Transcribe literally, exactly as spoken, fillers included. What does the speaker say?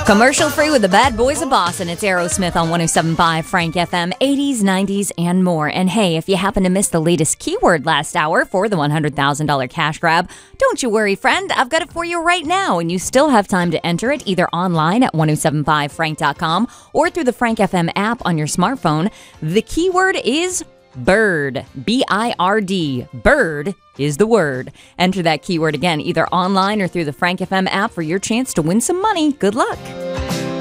Commercial free with the Bad Boys of Boston. It's Aerosmith on one oh seven point five Frank F M, eighties, nineties, and more. And hey, if you happen to miss the latest keyword last hour for the one hundred thousand dollars cash grab, don't you worry, friend. I've got it for you right now, and you still have time to enter it either online at ten seventy-five frank dot com or through the Frank F M app on your smartphone. The keyword is bird. B I R D. Bird is the word. Enter that keyword again, either online or through the Frank F M app for your chance to win some money. Good luck.